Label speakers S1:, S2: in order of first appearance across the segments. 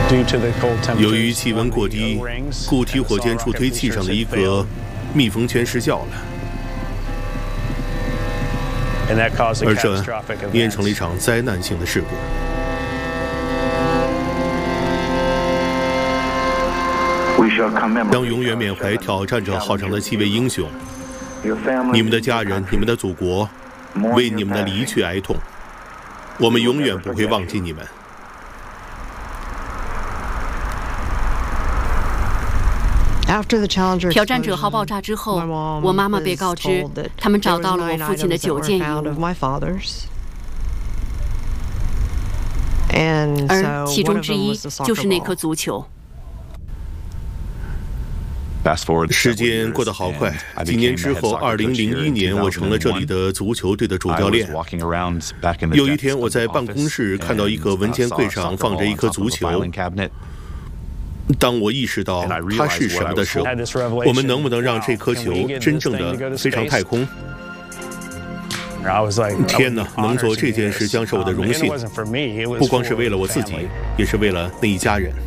S1: 由于气温过低，固体火箭助推器上的一个密封圈失效了，而这演成了一场灾难性的事故。将永远缅怀挑战者号上的7位英雄，你们的家人，你们的祖国，为你们的离去哀痛。我们永远不会忘记你们。
S2: 挑战者号爆炸之后，我妈妈被告知，他们找到了我父亲的9件遗物，而其中之一就是那颗足球。
S1: 时间过得好快，几年之后，2001年，我成了这里的足球队的主教练。有一天，我在办公室看到一个文件柜上放着一颗足球。当我意识到它是什么的时候，我们能不能让这颗球真正的飞上太空？天哪，能做这件事将是我的荣幸，不光是为了我自己，也是为了那一家人。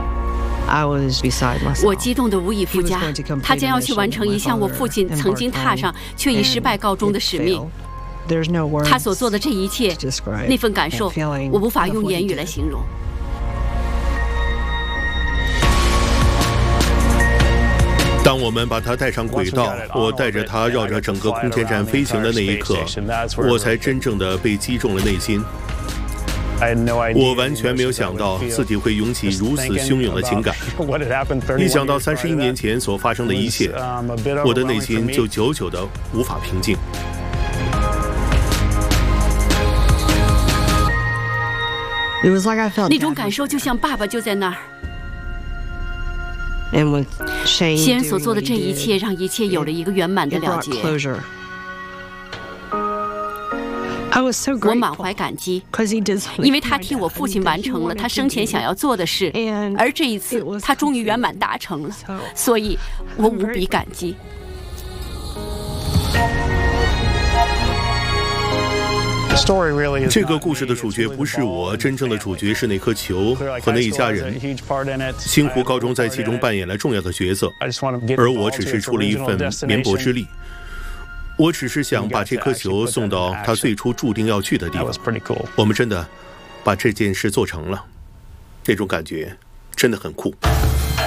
S2: 我激动得无以复加，他将要去完成一项我父亲曾经踏上却以失败告终的使命。他所做的这一切，那份感受，我无法用言语来形容。
S1: 当我们把它带上轨道，我带着它绕着整个空间站飞行的那一刻，我才真正的被击中了内心。我完全没有想到自己会涌起如此汹涌的情感。一想到31年前所发生的一切，我的内心就久久的无法平静。
S2: 那种感受就像爸爸就在那儿。谢恩所做的这一切，让一切有了一个圆满的了结。我满怀感激，因为他替我父亲完成了他生前想要做的事，而这一次他终于圆满达成了，所以我无比感激。
S1: 这个故事的主角不是我，真正的主角是那颗球和那一家人。星湖高中在其中扮演了重要的角色，而我只是出了一份绵薄之力。我只是想把这颗球送到它最初注定要去的地方。我们真的把这件事做成了，这种感觉真的很酷。